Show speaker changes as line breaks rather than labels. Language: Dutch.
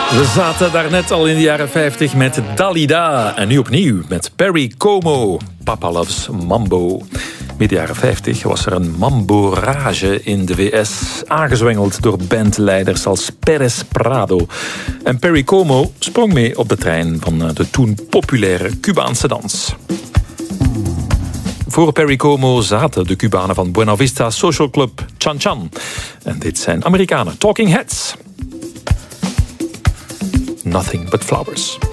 We zaten daarnet al in de jaren 50 met Dalida. En nu opnieuw met Perry Como. Papa Loves Mambo. Midden jaren 50 was er een mambo-rage in de VS. Aangezwengeld door bandleiders als Perez Prado. En Perry Como sprong mee op de trein van de toen populaire Cubaanse dans. Voor Perry Como zaten de Cubanen van Buena Vista Social Club Chan Chan. En dit zijn Amerikanen, Talking Heads. Nothing but flowers.